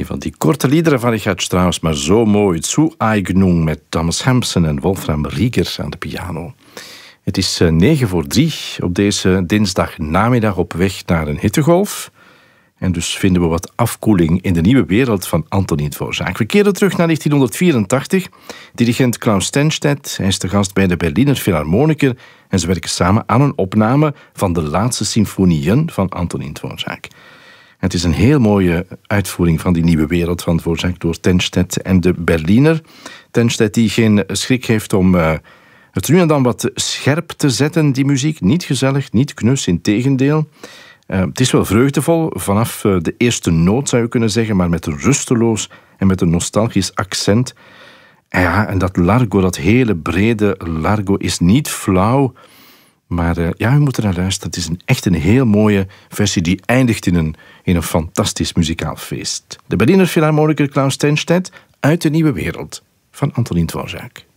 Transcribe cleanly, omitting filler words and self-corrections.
Een van die korte liederen van Richard Strauss, maar zo mooi. Zu Eignung met Thomas Hampson en Wolfram Rieger aan de piano. Het is 2:09 op deze dinsdagnamiddag op weg naar een hittegolf. En dus vinden we wat afkoeling in de nieuwe wereld van Antonín Dvořák. We keren terug naar 1984. Dirigent Klaus Tennstedt, hij is de gast bij de Berliner Philharmoniker en ze werken samen aan een opname van de laatste symfonieën van Antonín Dvořák. Het is een heel mooie uitvoering van die nieuwe wereld van Dvořák door Tennstedt en de Berliner. Tennstedt die geen schrik heeft om het nu en dan wat scherp te zetten, die muziek. Niet gezellig, niet knus, integendeel. Het is wel vreugdevol, vanaf de eerste noot zou je kunnen zeggen, maar met een rusteloos en met een nostalgisch accent. En dat largo, dat hele brede largo, is niet flauw. Maar je moet er naar luisteren. Het is echt een heel mooie versie die eindigt in een fantastisch muzikaal feest. De Berliner Philharmoniker Klaus Tennstedt uit de nieuwe wereld van Antonín Dvořák.